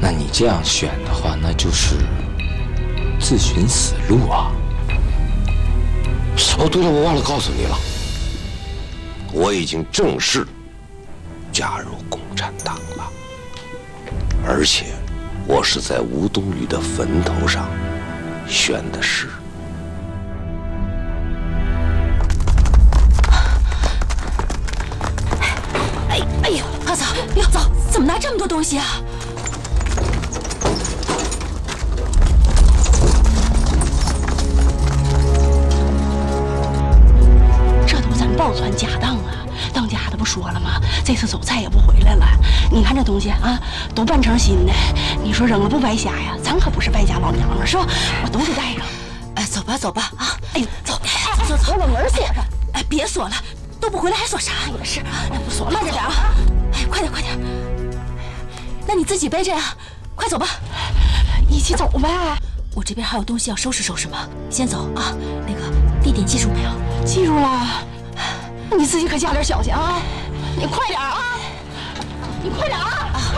那你这样选的话，那就是自寻死路啊！ 哦，对了，我忘了告诉你了，我已经正式加入共产党了，而且我是在吴东吕的坟头上宣的誓。 哎呀，阿嫂，哟，走，怎么拿这么多东西啊？这都咱抱传家当啊！当家的不说了吗？这次走再也不回来了。你看这东西啊，都扮成新的，你说扔了不白瞎呀？咱可不是败家老娘们，是吧？我都得带上。哎，走吧，走吧，啊！哎呦，走，走，我把门锁上。哎，别锁了，都不回来还锁啥？也是，哎，不锁，慢着点啊！哎，快点，快点。那你自己背着呀，快走吧，一起走呗。我这边还有东西要收拾收拾嘛，先走啊。那个地点记住没有？记住了。你自己可加点小心啊！你快点啊！你快点啊！